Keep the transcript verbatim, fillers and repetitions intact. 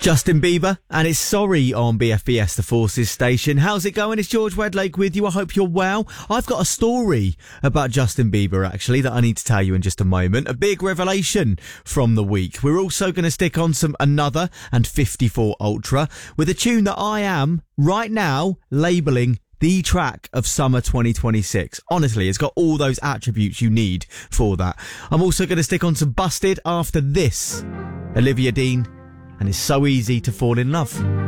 Justin Bieber and it's Sorry on B F B S, the Forces station. How's it going? It's George Wedlake with you. I hope you're well. I've got a story about Justin Bieber, actually, that I need to tell you in just a moment. A big revelation from the week. We're also going to stick on some Another and fifty-four Ultra with a tune that I am, right now, labelling the track of summer twenty twenty-six. Honestly, it's got all those attributes you need for that. I'm also going to stick on some Busted after this. Olivia Dean. And it's so easy to fall in love.